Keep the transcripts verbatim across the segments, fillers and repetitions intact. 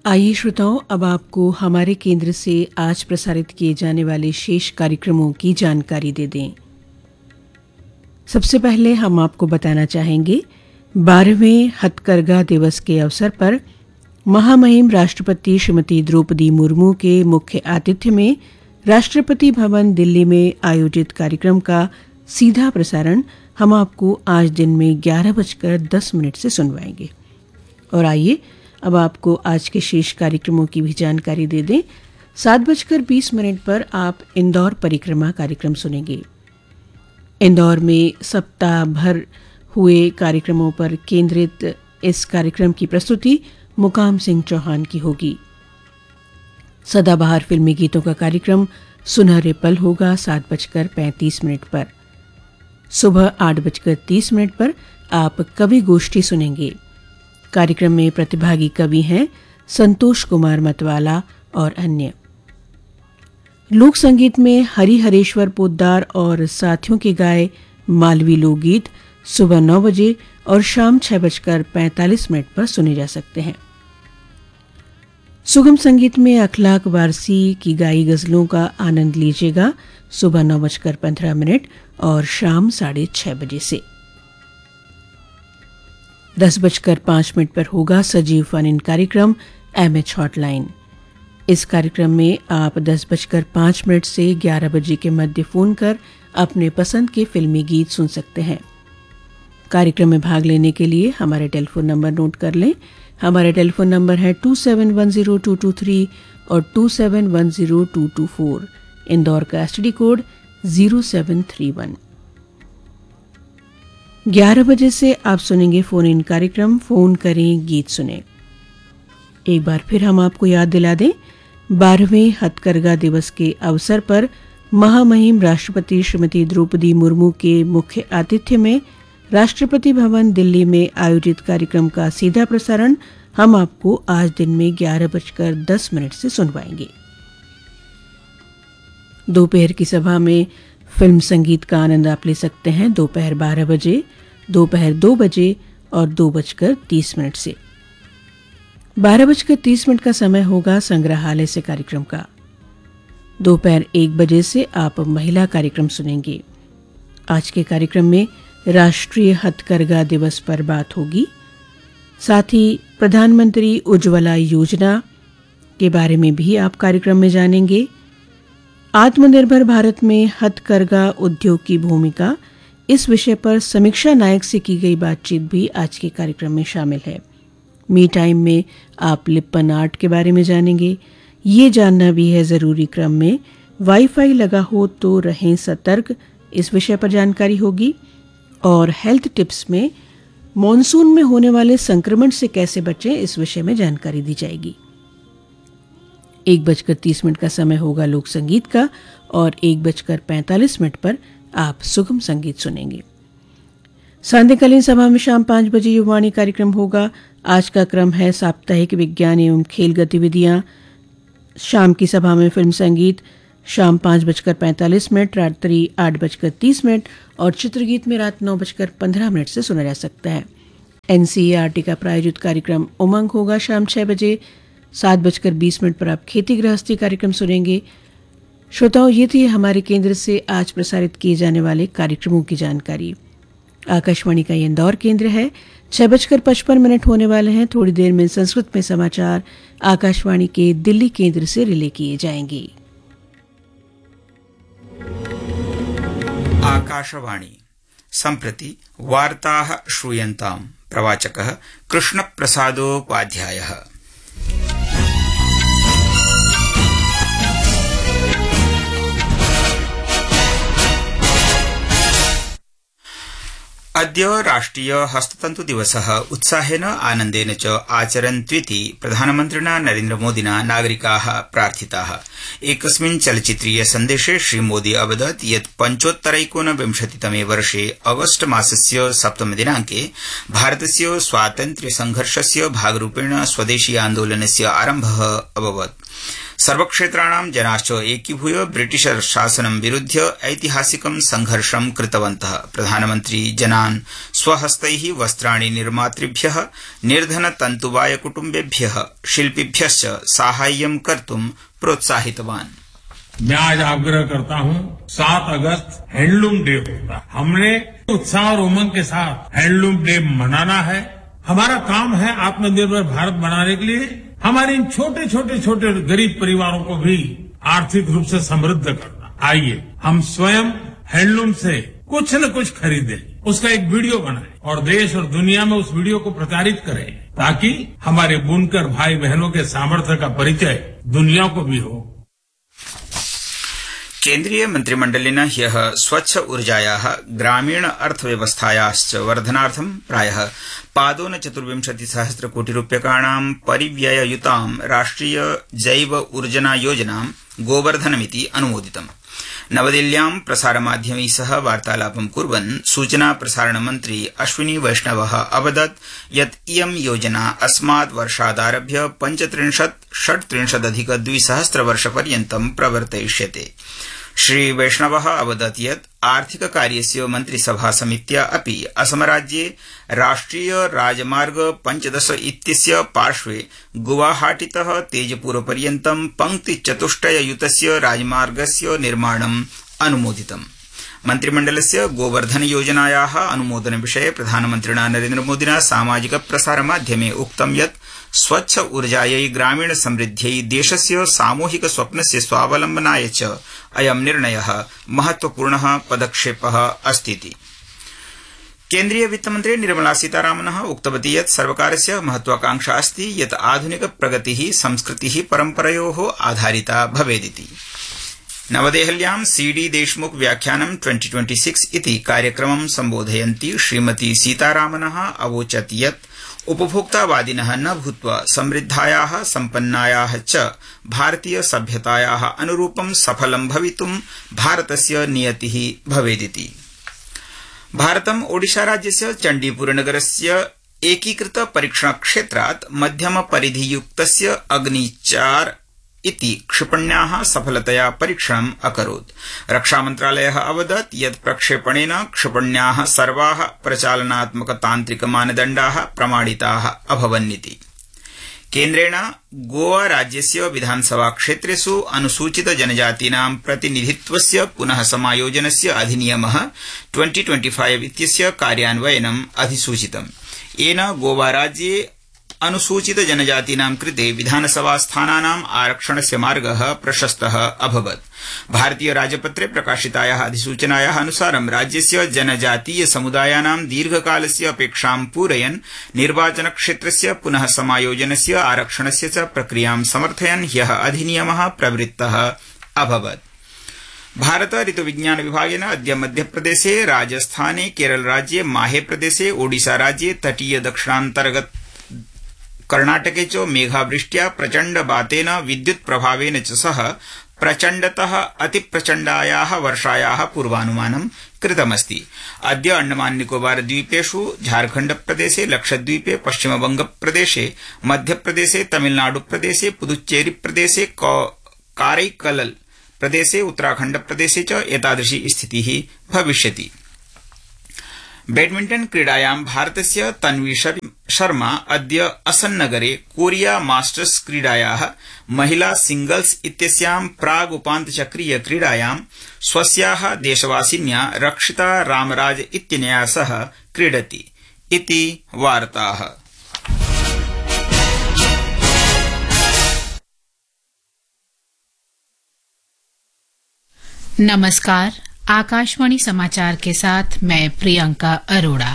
आइए श्रोताओं, अब आपको हमारे केंद्र से आज प्रसारित किए जाने वाले शेष कार्यक्रमों की जानकारी दे दें। सबसे पहले हम आपको बताना चाहेंगे, बारहवें हथकरघा दिवस के अवसर पर महामहिम राष्ट्रपति श्रीमती द्रौपदी मुर्मू के मुख्य आतिथ्य में राष्ट्रपति भवन दिल्ली में आयोजित कार्यक्रम का सीधा प्रसारण हम आपको आज दिन में ग्यारह बजकर दस मिनट से सुनवाएंगे। और आइए अब आपको आज के शेष कार्यक्रमों की भी जानकारी दे दें। सात बजकर बीस मिनट पर आप इंदौर परिक्रमा कार्यक्रम सुनेंगे। इंदौर में सप्ताह भर हुए कार्यक्रमों पर केंद्रित इस कार्यक्रम की प्रस्तुति मुकाम सिंह चौहान की होगी। सदाबहार फिल्मी गीतों का कार्यक्रम सुनहरे पल होगा सात बजकर पैंतीस मिनट पर। सुबह आठ बजकर तीस मिनट पर आप कवि गोष्ठी सुनेंगे। कार्यक्रम में प्रतिभागी कवि हैं संतोष कुमार मतवाला और अन्य। लोक संगीत में हरिहरेश्वर पोद्दार और साथियों के गाए मालवी लोकगीत सुबह नौ बजे और शाम छह बजकर पैंतालीस मिनट पर सुने जा सकते हैं। सुगम संगीत में अखलाक वारसी की गाई गजलों का आनंद लीजिएगा सुबह नौ बजकर पंद्रह मिनट और शाम साढ़े छह बजे से। दस बजकर पांच मिनट पर होगा सजीव फन इन कार्यक्रम एम एच हॉटलाइन। इस कार्यक्रम में आप दस बजकर पांच मिनट से ग्यारह बजे के मध्य फोन कर अपने पसंद के फिल्मी गीत सुन सकते हैं। कार्यक्रम में भाग लेने के लिए हमारे टेलीफोन नंबर नोट कर लें। हमारा टेलीफोन नंबर है to seven one zero to to three और to seven one zero to to four. Indore का STD code zero seven three one. ग्यारह बजे से आप सुनेंगे फोन इन कार्यक्रम फोन करें गीत सुने। एक बार फिर हम आपको याद दिला दें, बारहवें हथकरघा दिवस के अवसर पर महामहिम राष्ट्रपति श्रीमती द्रौपदी मुर्मू के मुख्य आतिथ्य में राष्ट्रपति भवन दिल्ली में आयोजित कार्यक्रम का सीधा प्रसारण हम आपको आज दिन में ग्यारह बजकर दस मिनट से सुनवाएंगे। दोपहर की सभा में फिल्म संगीत का आनंद आप ले सकते हैं दोपहर बारह बजे, दोपहर दो बजे और दो बजकर तीस मिनट से। बारह बजकर तीस मिनट का समय होगा संग्रहालय से कार्यक्रम का। दोपहर एक बजे से आप महिला कार्यक्रम सुनेंगे। आज के कार्यक्रम में राष्ट्रीय हथकरघा दिवस पर बात होगी। साथ ही प्रधानमंत्री उज्ज्वला योजना के बारे में भी आप कार्यक्रम में जानेंगे। आत्मनिर्भर भारत में हथकरघा उद्योग की भूमिका, इस विषय पर समीक्षा नायक से की गई बातचीत भी आज के कार्यक्रम में शामिल है। मी टाइम में आप लिप्पन आर्ट के बारे में जानेंगे। ये जानना भी है जरूरी क्रम में वाईफाई लगा हो तो रहें सतर्क, इस विषय पर जानकारी होगी। और हेल्थ टिप्स में मॉनसून में होने वाले संक्रमण से कैसे बचें, इस विषय में जानकारी दी जाएगी। एक बजकर तीस मिनट का समय होगा लोक संगीत का और एक बजकर पैंतालीस मिनट पर आप सुगम संगीत सुनेंगे। सांध्यकालीन सभा में शाम पांच बजे युवाणी कार्यक्रम होगा। आज का क्रम है साप्ताहिक विज्ञान एवं खेल गतिविधियां। शाम की सभा में फिल्म संगीत शाम पांच बजकर पैंतालीस मिनट, रात्रि आठ बजकर तीस मिनट और चित्रगीत में रात नौ बजकर पंद्रह मिनट से सुना जा सकता है। एनसीईआरटी का प्रायोजित कार्यक्रम उमंग होगा शाम छह बजे। सात बजकर बीस मिनट पर आप खेती गृहस्थी कार्यक्रम सुनेंगे। श्रोताओं, ये थी हमारे केंद्र से आज प्रसारित किए जाने वाले कार्यक्रमों की जानकारी। आकाशवाणी का ये इंदौर केंद्र है। छह बजकर पचपन मिनट होने वाले हैं। थोड़ी देर में संस्कृत में समाचार आकाशवाणी के दिल्ली केंद्र से रिले किए जाएंगे। आकाशवाणी सम्प्रति वार्ताः श्रूयन्ताम्। प्रवाचकः कृष्णप्रसादोपाध्यायः। अद्य राष्ट्रिय हस्ततन्तु दिवसः उत्साहेन आनन्देन च आचरन्त्विति प्रधानमन्त्रिणा नरेन्द्रमोदिना नागरिकाः प्रार्थिताः। एकस्मिन् चलचित्रीय सन्देशे श्रीमोदी अवदत् यत् पञ्चोत्तरैकोनविंशतितमे वर्षे अगस्त मासस्य सप्तमदिनाङ्के भारतस्य स्वातन्त्र्यसंघर्षस्य भागरूपेण स्वदेशी आन्दोलनस्य आरम्भः अभवत्। सर्वक्षेत्राणां जनाश्च एकीभूय ब्रिटिश शासनं विरुध्य ऐतिहासिकं संघर्षं कृतवन्तः। प्रधानमन्त्री जनान् स्वहस्तैः वस्त्राणि निर्मातृभ्यः, निर्धनतन्तुवाय कुटुम्बेभ्यः, शिल्पिभ्यश्च साहाय्यं कर्तुं प्रोत्साहितवान्। मैं आज आग्रह करता हूं, सात अगस्त हैंडलूम डे होता है। हमने उत्साह और उमंग के साथ हैंडलूम डे मनाना है। हमारा काम है आत्मनिर्भर भारत बनाने के लिए हमारे इन छोटे छोटे छोटे गरीब परिवारों को भी आर्थिक रूप से समृद्ध करना। आइए हम स्वयं हैंडलूम से कुछ न कुछ खरीदें, उसका एक वीडियो बनाएं और देश और दुनिया में उस वीडियो को प्रचारित करें, ताकि हमारे बुनकर भाई बहनों के सामर्थ्य का परिचय दुनिया को भी हो। केन्द्रीय मन्त्रिमण्डलेन ह्यः स्वच्छ ऊर्जायाः ग्रामीण अर्थव्यवस्थायाश्च वर्धनार्थं प्रायः पादोन चतुर्विंशति सहस्र कोटि रूप्यकाणां परिव्यययुतां राष्ट्रिय जैव ऊर्जना योजनां गोवर्धनमिति अनुमोदितम्। नवदिल्ल्यां प्रसारमाध्यमैः सह वार्तालापं कुर्वन् सूचना प्रसारण मन्त्री अश्विनी वैष्णवः अवदत् यत् इयं योजना अस्मात् वर्षादारभ्य पञ्चत्रिंशत् षट्त्रिंशदधिक द्विसहस्रवर्षपर्यन्तं प्रवर्तयिष्यते। श्री वैष्णवः अवदत् यत् आर्थिककार्यस्य मन्त्रिसभा समित्या अपि असमराज्ये राष्ट्रिय राजमार्ग पञ्चदश इत्यस्य पार्श्वे गुवाहाटीतः तेजपुरपर्यन्तं पङ्क्तिचतुष्टययुतस्य राजमार्गस्य निर्माणम् अनुमोदितम्। मन्त्रिमण्डलस्य गोवर्धन योजनायाः अनुमोदन विषये प्रधानमन्त्रिणा नरेन्द्रमोदिना सामाजिक प्रसारमाध्यमे उक्तं यत् स्वच्छ ऊर्जायै ग्रामीण समृद्ध्यै देशस्य सामूहिक स्वप्नस्य स्वावलम्बनाय च अयं निर्णयः महत्वपूर्णः पदक्षेपः अस्तीति। केन्द्रीय वित्तमन्त्री निर्मला सीतारामनः उक्तवती यत् सर्वकारस्य महत्वाकांक्षा अस्ति यत् आधुनिक प्रगतिः संस्कृतिः परम्परयोः आधारिता भवेदिति। नवदेहल्यां सीडी देशमुख व्याख्यानं ट्वेंटी ट्वेंटी सिक्स इति कार्यक्रमं सम्बोधयन्ती श्रीमती सीतारामनः अवोचत् यत् उपभोक्तावादिनः न भूत्वा समृद्धायाः सम्पन्नायाः च भारतीय सभ्यतायाः अनुरूपं सफलं भवितुं भारतस्य नियतिः भवेदिति। भारतम् ओडिशाराज्यस्य चण्डीपुरनगरस्य एकीकृत परीक्षणक्षेत्रात् मध्यम परिधियुक्तस्य अग्निचार इति क्षिपण्याः सफलतया परीक्षणम् अकरोत्। रक्षामन्त्रालयः अवदत् यत् प्रक्षेपणेन क्षिपण्याः सर्वाः प्रचालनात्मक तान्त्रिक मानदण्डाः प्रमाणिताः अभवन्निति। केन्द्रेण गोवा राज्यस्य विधानसभा क्षेत्रेषु अनुसूचित जनजातीनां प्रतिनिधित्वस्य पुनः समायोजनस्य अधिनियमः ट्वेंटी ट्वेंटी फाइव इत्यस्य कार्यान्वयनम् अधिसूचितम्। येन गोवा राज्ये अनुसूचित जनजातीनां कृते विधानसभा स्थानानां आरक्षणस्य मार्गः प्रशस्तः अभवत्। भारतीय राजपत्रे प्रकाशितायाः अधिसूचनायाः अनुसारं राज्यस्य जनजातीय समुदायानां दीर्घकालस्य अपेक्षां पूरयन् निर्वाचनक्षेत्रस्य पुनः समायोजनस्य आरक्षणस्य च प्रक्रियां समर्थयन् ह्यः अधिनियमः प्रवृत्तः अभवत्। भारत ऋतुविज्ञान विभागेन अद्य मध्यप्रदेशे, राजस्थाने, केरलराज्ये, माहे प्रदेशे, ओडिशा राज्ये, तटीय दक्षिणान्तर्गत कर्णाटके च मेघावृष्ट्या प्रचण्डवातेन विद्युत् प्रभावेन च सह प्रचण्डतः अतिप्रचण्डायाः वर्षायाः पूर्वानुमानं कृतमस्ति। अद्य अंडमान निकोबार द्वीपेषु, झारखण्ड प्रदेशे, लक्षद्वीपे, पश्चिमबंगप्रदेशे, मध्यप्रदेशे, तमिलनाडु प्रदेशे, पुदुच्चेरी प्रदेशे, काరైकल प्रदेशे, उत्तराखण्ड प्रदेशे च एतादृशी स्थितिः भविष्यति। बैडमिंटन क्रीडायां भारतस्य तन्वी शर्मा अद्य असन्नगरे कोरिया मास्टर्स क्रीडायाः महिला सिंगल्स इत्यस्यां प्रागुपान्तचक्रीय क्रीडायां स्वस्याः देशवासिन्या रक्षिता रामराज इत्यनया सह क्रीडति इति वार्ताः। नमस्कार, आकाशवाणी समाचार के साथ मैं प्रियंका अरोड़ा।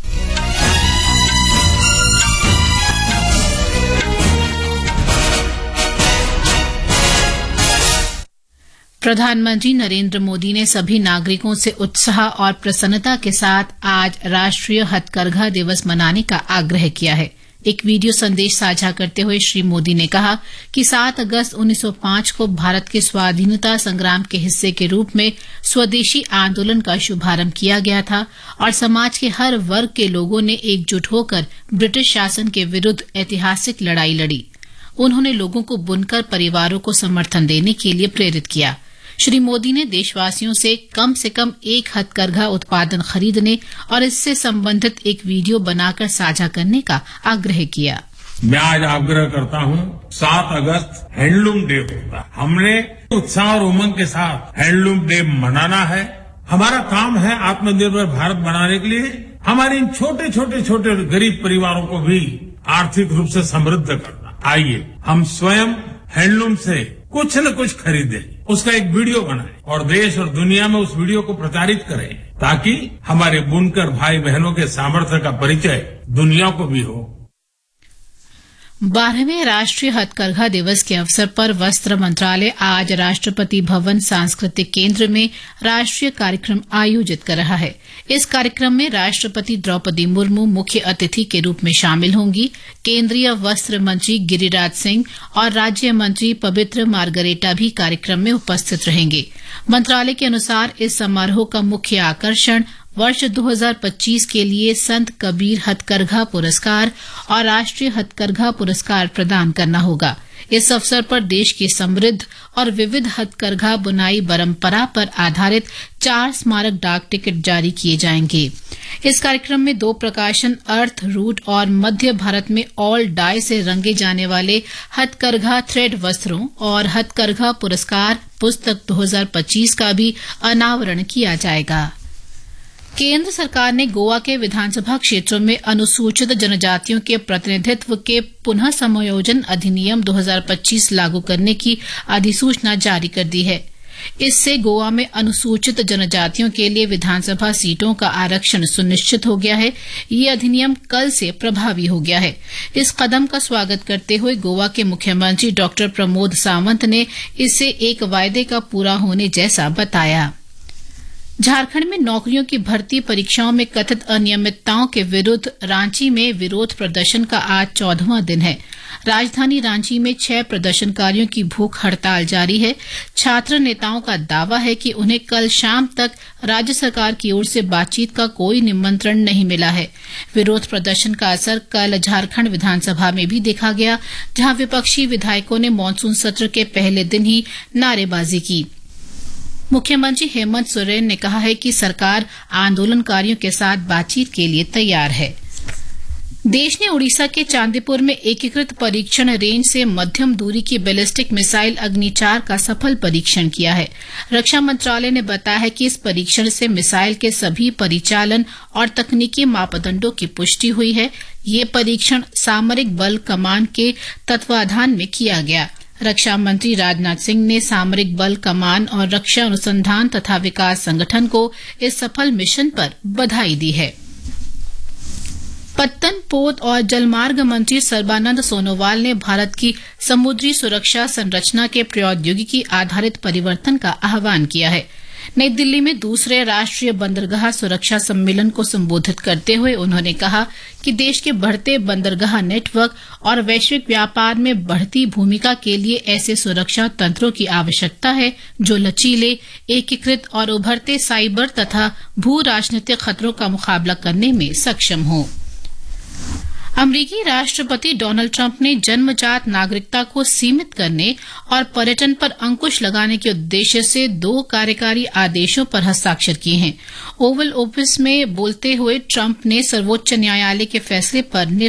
प्रधानमंत्री नरेंद्र मोदी ने सभी नागरिकों से उत्साह और प्रसन्नता के साथ आज राष्ट्रीय हथकरघा दिवस मनाने का आग्रह किया है। एक वीडियो संदेश साझा करते हुए श्री मोदी ने कहा कि सात अगस्त उन्नीस सौ पांच को भारत के स्वाधीनता संग्राम के हिस्से के रूप में स्वदेशी आंदोलन का शुभारंभ किया गया था और समाज के हर वर्ग के लोगों ने एकजुट होकर ब्रिटिश शासन के विरुद्ध ऐतिहासिक लड़ाई लड़ी। उन्होंने लोगों को बुनकर परिवारों को समर्थन देने के लिए प्रेरित किया। श्री मोदी ने देशवासियों से कम से कम एक हथकरघा उत्पादन खरीदने और इससे संबंधित एक वीडियो बनाकर साझा करने का आग्रह किया। मैं आज आग्रह करता हूँ, सात अगस्त हैंडलूम डे होता है। हमने उत्साह और उमंग के साथ हैंडलूम डे मनाना है। हमारा काम है आत्मनिर्भर भारत बनाने के लिए हमारे इन छोटे छोटे छोटे गरीब परिवारों को भी आर्थिक रूप से समृद्ध करना। आइए हम स्वयं हैंडलूम से कुछ न कुछ खरीदें, उसका एक वीडियो बनाएं और देश और दुनिया में उस वीडियो को प्रचारित करें, ताकि हमारे बुनकर भाई बहनों के सामर्थ्य का परिचय दुनिया को भी हो। बारहवें राष्ट्रीय हथकरघा दिवस के अवसर पर वस्त्र मंत्रालय आज राष्ट्रपति भवन सांस्कृतिक केंद्र में राष्ट्रीय कार्यक्रम आयोजित कर रहा है। इस कार्यक्रम में राष्ट्रपति द्रौपदी मुर्मू मुख्य अतिथि के रूप में शामिल होंगी। केंद्रीय वस्त्र मंत्री गिरिराज सिंह और राज्य मंत्री पवित्र मार्गरेटा भी कार्यक्रम में उपस्थित रहेंगे। मंत्रालय के अनुसार इस समारोह का मुख्य आकर्षण वर्ष दो हज़ार पच्चीस के लिए संत कबीर हथकरघा पुरस्कार और राष्ट्रीय हथकरघा पुरस्कार प्रदान करना होगा। इस अवसर पर देश की समृद्ध और विविध हथकरघा बुनाई परंपरा पर आधारित चार स्मारक डाक टिकट जारी किए जाएंगे। इस कार्यक्रम में दो प्रकाशन अर्थ रूट और मध्य भारत में ऑल डाई से रंगे जाने वाले हथकरघा थ्रेड वस्त्रों और हथकरघा पुरस्कार पुस्तक दो हज़ार पच्चीस का भी अनावरण किया जाएगा। केंद्र सरकार ने गोवा के विधानसभा क्षेत्रों में अनुसूचित जनजातियों के प्रतिनिधित्व के पुनः समायोजन अधिनियम दो हज़ार पच्चीस लागू करने की अधिसूचना जारी कर दी है। इससे गोवा में अनुसूचित जनजातियों के लिए विधानसभा सीटों का आरक्षण सुनिश्चित हो गया है। ये अधिनियम कल से प्रभावी हो गया है। इस कदम का स्वागत करते हुए गोवा के मुख्यमंत्री डॉक्टर प्रमोद सावंत ने इसे एक वायदे का पूरा होने जैसा बताया। झारखंड में नौकरियों की भर्ती परीक्षाओं में कथित अनियमितताओं के विरुद्ध रांची में विरोध प्रदर्शन का आज चौदहवां दिन है। राजधानी रांची में छह प्रदर्शनकारियों की भूख हड़ताल जारी है। छात्र नेताओं का दावा है कि उन्हें कल शाम तक राज्य सरकार की ओर से बातचीत का कोई निमंत्रण नहीं मिला है। विरोध प्रदर्शन का असर कल झारखंड विधानसभा में भी देखा गया, जहां विपक्षी विधायकों ने मानसून सत्र के पहले दिन ही नारेबाजी की। मुख्यमंत्री हेमंत सोरेन ने कहा है कि सरकार आंदोलनकारियों के साथ बातचीत के लिए तैयार है। देश ने उड़ीसा के चांदीपुर में एकीकृत परीक्षण रेंज से मध्यम दूरी की बैलिस्टिक मिसाइल अग्नि चार का सफल परीक्षण किया है। रक्षा मंत्रालय ने बताया है कि इस परीक्षण से मिसाइल के सभी परिचालन और तकनीकी मापदंडों की पुष्टि हुई है। ये परीक्षण सामरिक बल कमान के तत्वाधान में किया गया। रक्षा मंत्री राजनाथ सिंह ने सामरिक बल कमान और रक्षा अनुसंधान तथा विकास संगठन को इस सफल मिशन पर बधाई दी है। पत्तन, पोत और जलमार्ग मंत्री सर्बानंद सोनोवाल ने भारत की समुद्री सुरक्षा संरचना के प्रौद्योगिकी आधारित परिवर्तन का आह्वान किया है। नई दिल्ली में दूसरे राष्ट्रीय बंदरगाह सुरक्षा सम्मेलन को संबोधित करते हुए उन्होंने कहा कि देश के बढ़ते बंदरगाह नेटवर्क और वैश्विक व्यापार में बढ़ती भूमिका के लिए ऐसे सुरक्षा तंत्रों की आवश्यकता है जो लचीले, एकीकृत और उभरते साइबर तथा भू राजनीतिक खतरों का मुकाबला करने में सक्षम हों। अमरीकी राष्ट्रपति डोनाल्ड ट्रंप ने जन्मजात नागरिकता को सीमित करने और पर्यटन पर अंकुश लगाने के उद्देश्य से दो कार्यकारी आदेशों पर हस्ताक्षर किए हैं। ओवल ऑफिस में बोलते हुए ट्रंप ने सर्वोच्च न्यायालय के फैसले पर